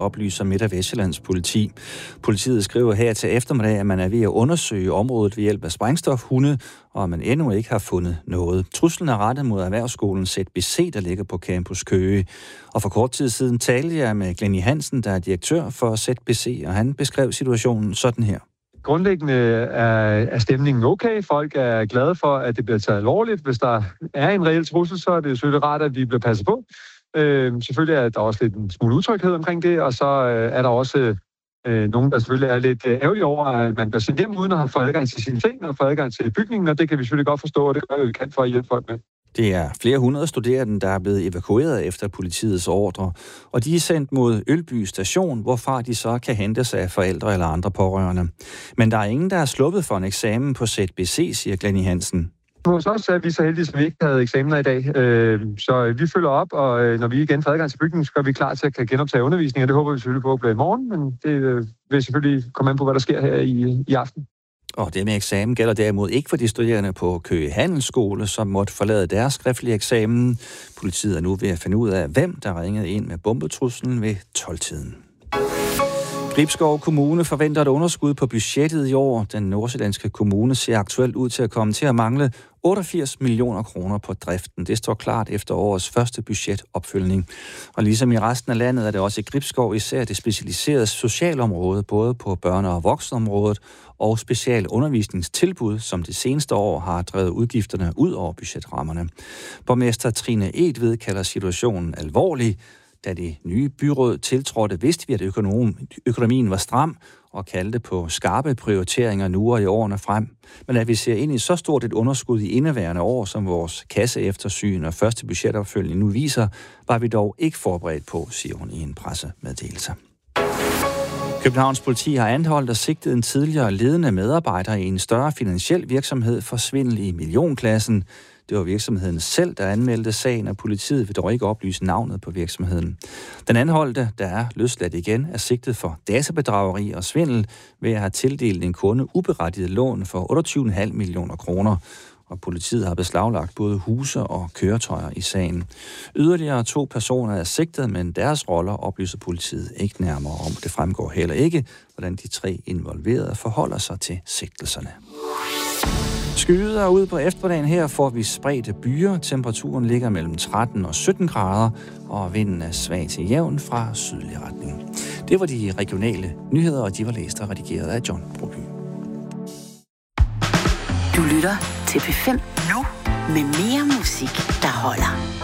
oplyser Midt- og Vestjyllands politi. Politiet skriver her til eftermiddag, at man er ved at undersøge området ved hjælp af sprængstofhunde, og at man endnu ikke har fundet noget. Truslen er rettet mod erhvervsskolen ZBC, der ligger på Campus Køge. Og for kort tid siden talte jeg med Glenny Hansen, der er direktør for ZBC, og han beskrev situationen sådan her. Grundlæggende er stemningen okay. Folk er glade for, at det bliver taget alvorligt. Hvis der er en reel trussel, så er det selvfølgelig rart, at vi bliver passet på. Selvfølgelig er der også lidt en smule utryghed omkring det, og så er der også nogen, der selvfølgelig er lidt ærgerlige over, at man bliver sendt hjem uden at have fået adgang til sine ting og fået adgang til bygningen, og det kan vi selvfølgelig godt forstå, og det gør vi kan for at hjælpe folk med. Det er flere hundrede studerende, der er blevet evakueret efter politiets ordre, og de er sendt mod Ølby station, hvorfra de så kan hentes af forældre eller andre pårørende. Men der er ingen, der er sluppet for en eksamen på ZBC, siger Glenny Hansen. Hos os er vi så heldige, at vi ikke havde eksamener i dag. Så vi følger op, og når vi igen får adgang til bygningen, så er vi klar til at kan genoptage undervisning, og det håber vi selvfølgelig på at blive i morgen, men det vil selvfølgelig komme an på, hvad der sker her i aften. Og det med eksamen gælder derimod ikke for de studerende på Køge Handelsskole, som måtte forlade deres skriftlige eksamen. Politiet er nu ved at finde ud af, hvem der ringede ind med bombetruslen ved 12-tiden. Gribskov Kommune forventer et underskud på budgettet i år. Den nordsjællandske kommune ser aktuelt ud til at komme til at mangle 88 millioner kroner på driften. Det står klart efter årets første budgetopfølgning. Og ligesom i resten af landet er det også i Gribskov især det specialiserede socialområde, både på børne- og voksenområdet og specialundervisningstilbud, som det seneste år har drevet udgifterne ud over budgetrammerne. Borgmester Trine Edved kalder situationen alvorlig. Da det nye byråd tiltrådte, vidste vi, at økonomien var stram og kaldte på skarpe prioriteringer nu og i årene frem. Men at vi ser ind i så stort et underskud i indeværende år, som vores kasseeftersyn og første budgetopfølgning nu viser, var vi dog ikke forberedt på, siger hun i en pressemeddelelse. Københavns politi har anholdt og sigtet en tidligere ledende medarbejder i en større finansiel virksomhed for svindel i millionklassen. Det var virksomheden selv, der anmeldte sagen, og politiet vil dog ikke oplyse navnet på virksomheden. Den anholdte, der er løsladt igen, er sigtet for databedrageri og svindel ved at have tildelt en kunde uberettiget lån for 28,5 millioner kroner. Og politiet har beslaglagt både huse og køretøjer i sagen. Yderligere 2 personer er sigtet, men deres roller oplyser politiet ikke nærmere om. Det fremgår heller ikke, hvordan de 3 involverede forholder sig til sigtelserne. Skyder ud på eftermiddagen her får vi spredte byer. Temperaturen ligger mellem 13 og 17 grader, og vinden er svag til jævn fra sydlig retning. Det var de regionale nyheder, og de var læst og redigeret af John Broby. Du lytter til P5 nu med mere musik, der holder.